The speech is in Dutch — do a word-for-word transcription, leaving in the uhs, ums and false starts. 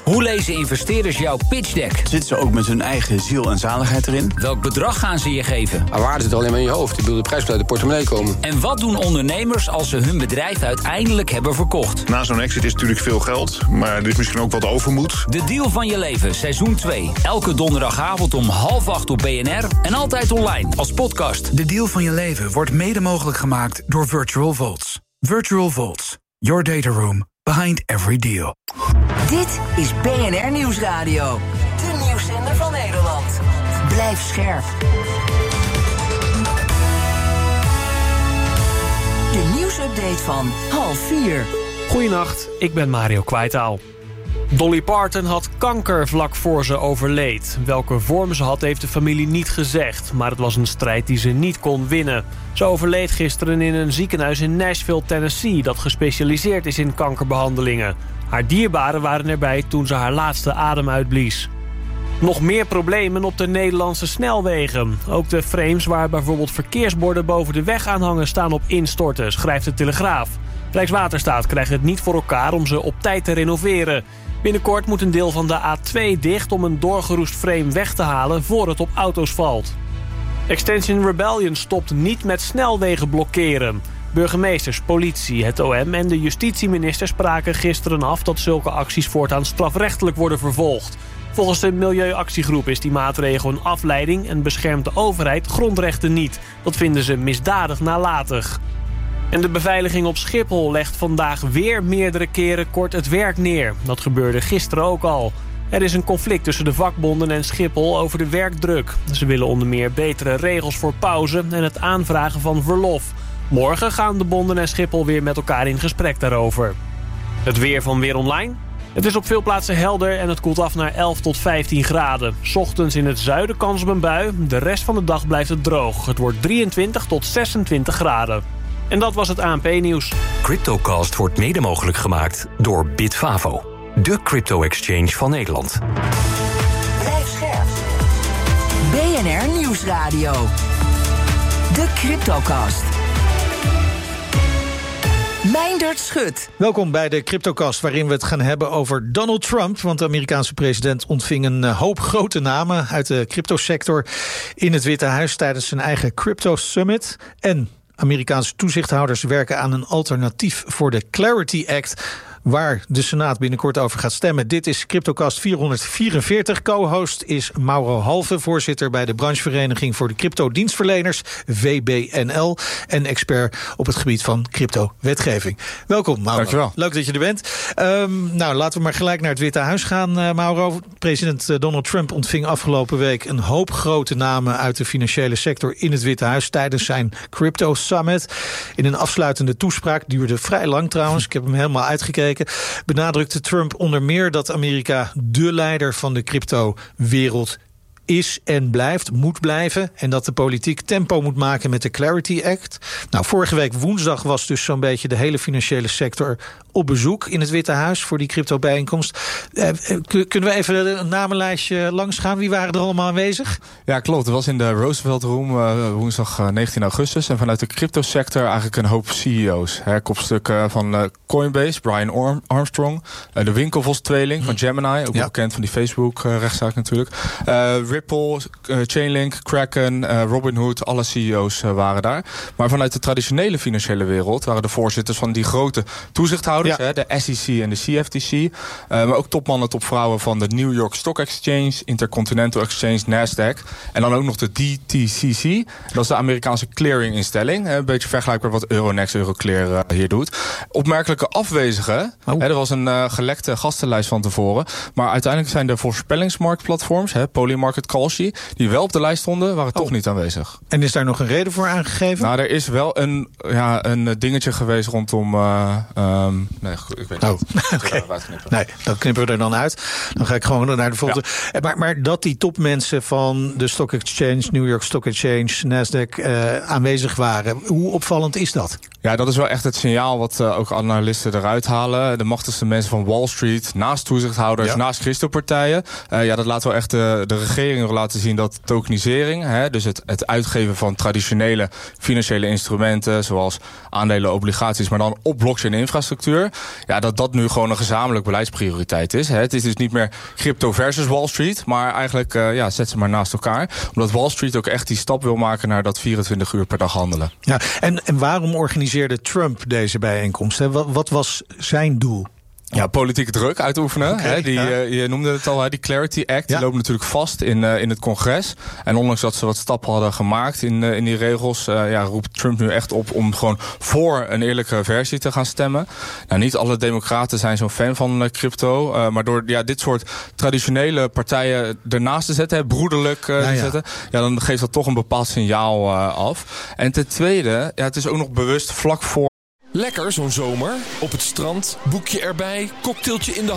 Hoe lezen investeerders jouw pitch deck? Zitten ze ook met hun eigen ziel en zaligheid erin? Welk bedrag gaan ze je geven? Maar waarde zit alleen maar in je hoofd. Ik bedoel, de prijs moet uit de portemonnee komen. En wat doen ondernemers als ze hun bedrijf uiteindelijk hebben verkocht? Na zo'n exit is natuurlijk veel geld, maar er is misschien ook wat overmoed. De Deal van je leven, seizoen twee. Elke donderdagavond om half acht op B N R en altijd online als podcast. De Deal van je leven wordt mede mogelijk gemaakt door Virtual Vaults. Virtual Vaults, your data room behind every deal. Dit is B N R Nieuwsradio, de nieuwszender van Nederland. Blijf scherp. De nieuwsupdate van half vier. Goedenacht, ik ben Mario Kwijtaal. Dolly Parton had kanker vlak voor ze overleed. Welke vorm ze had heeft de familie niet gezegd, maar het was een strijd die ze niet kon winnen. Ze overleed gisteren in een ziekenhuis in Nashville, Tennessee, dat gespecialiseerd is in kankerbehandelingen. Haar dierbaren waren erbij toen ze haar laatste adem uitblies. Nog meer problemen op de Nederlandse snelwegen. Ook de frames waar bijvoorbeeld verkeersborden boven de weg aan hangen staan op instorten, schrijft de Telegraaf. Rijkswaterstaat krijgt het niet voor elkaar om ze op tijd te renoveren. Binnenkort moet een deel van de A twee dicht om een doorgeroest frame weg te halen voor het op auto's valt. Extinction Rebellion stopt niet met snelwegen blokkeren. Burgemeesters, politie, het O M en de justitieminister spraken gisteren af dat zulke acties voortaan strafrechtelijk worden vervolgd. Volgens de Milieuactiegroep is die maatregel een afleiding en beschermt de overheid grondrechten niet. Dat vinden ze misdadig nalatig. En de beveiliging op Schiphol legt vandaag weer meerdere keren kort het werk neer. Dat gebeurde gisteren ook al. Er is een conflict tussen de vakbonden en Schiphol over de werkdruk. Ze willen onder meer betere regels voor pauze en het aanvragen van verlof. Morgen gaan de bonden en Schiphol weer met elkaar in gesprek daarover. Het weer van Weer Online. Het is op veel plaatsen helder en het koelt af naar elf tot vijftien graden. 's Ochtends in het zuiden kans op een bui. De rest van de dag blijft het droog. Het wordt drieëntwintig tot zesentwintig graden. En dat was het A N P-nieuws. CryptoCast wordt mede mogelijk gemaakt door Bitfavo, de crypto-exchange van Nederland. Blijf scherp. B N R Nieuwsradio. De CryptoCast. Meindert Schut. Welkom bij de CryptoCast, waarin we het gaan hebben over Donald Trump. Want de Amerikaanse president ontving een hoop grote namen uit de cryptosector in het Witte Huis tijdens zijn eigen Crypto Summit. En Amerikaanse toezichthouders werken aan een alternatief voor de Clarity Act, waar de Senaat binnenkort over gaat stemmen. Dit is CryptoCast vierhonderdvierenveertig. Co-host is Mauro Halve, voorzitter bij de branchevereniging voor de cryptodienstverleners, V B N L, en expert op het gebied van cryptowetgeving. Welkom, Mauro. Dankjewel. Leuk dat je er bent. Um, nou, laten we maar gelijk naar het Witte Huis gaan, uh, Mauro. President uh, Donald Trump ontving afgelopen week een hoop grote namen uit de financiële sector in het Witte Huis tijdens zijn Crypto Summit. In een afsluitende toespraak, duurde vrij lang trouwens, ik heb hem helemaal uitgekeken, benadrukte Trump onder meer dat Amerika de leider van de cryptowereld is en blijft, moet blijven, en dat de politiek tempo moet maken met de Clarity Act. Nou, vorige week woensdag was dus zo'n beetje de hele financiële sector op bezoek in het Witte Huis voor die crypto-bijeenkomst. Eh, kunnen we even een namenlijstje langs gaan? Wie waren er allemaal aanwezig? Ja, klopt. Het was in de Roosevelt Room uh, woensdag uh, negentien augustus. En vanuit de cryptosector eigenlijk een hoop C E O's. Hè, kopstuk uh, van uh, Coinbase, Brian Orm- Armstrong. Uh, de Winklevoss-tweeling van Gemini, ook ja. bekend van die Facebook-rechtszaak uh, natuurlijk. Uh, Ripple, uh, Chainlink, Kraken, uh, Robinhood, alle C E O's uh, waren daar. Maar vanuit de traditionele financiële wereld waren de voorzitters van die grote toezichthouders, ja. hè, de S E C en de C F T C. Uh, maar ook topmannen, topvrouwen van de New York Stock Exchange, Intercontinental Exchange, Nasdaq. En dan ook nog de D T C C. Dat is de Amerikaanse clearinginstelling. Hè, een beetje vergelijkbaar wat Euronext, Euroclear uh, hier doet. Opmerkelijke afwezigen. Oh. Hè, er was een uh, gelekte gastenlijst van tevoren. Maar uiteindelijk zijn de voorspellingsmarktplatforms, hè, Polymarket, Kalshi, die wel op de lijst stonden, waren oh. toch niet aanwezig. En is daar nog een reden voor aangegeven? Nou, er is wel een, ja, een dingetje geweest rondom Uh, um, nee, goed, ik weet niet. Oh, okay. Nee, dat knippen we er dan uit. Dan ga ik gewoon naar de volgende. Ja. Maar, maar dat die topmensen van de Stock Exchange, New York Stock Exchange, Nasdaq uh, aanwezig waren, hoe opvallend is dat? Ja, dat is wel echt het signaal wat uh, ook analisten eruit halen. De machtigste mensen van Wall Street, naast toezichthouders, ja. naast cryptopartijen. Uh, ja, dat laat wel echt de, de regering laten zien dat tokenisering, hè, dus het, het uitgeven van traditionele financiële instrumenten, zoals aandelen, obligaties, maar dan op blockchain-infrastructuur, ja, dat dat nu gewoon een gezamenlijk beleidsprioriteit is. Hè. Het is dus niet meer crypto versus Wall Street, maar eigenlijk uh, ja, zet ze maar naast elkaar. Omdat Wall Street ook echt die stap wil maken naar dat vierentwintig uur per dag handelen. Ja, en, en waarom organiseerde Trump deze bijeenkomst? Hè? Wat, wat was zijn doel? Ja, politieke druk uitoefenen. Okay, hè, die, ja. uh, je noemde het al, hè, die Clarity Act. Ja. Die loopt natuurlijk vast in, uh, in het congres. En ondanks dat ze wat stappen hadden gemaakt in, uh, in die regels, Uh, ja, roept Trump nu echt op om gewoon voor een eerlijke versie te gaan stemmen. Nou, niet alle democraten zijn zo'n fan van uh, crypto. Uh, maar door ja, dit soort traditionele partijen ernaast te zetten, hè, broederlijk uh, ja, te ja. zetten, ja, dan geeft dat toch een bepaald signaal uh, af. En ten tweede, ja, het is ook nog bewust vlak voor. Lekker zo'n zomer. Op het strand, boekje erbij, cocktailtje in de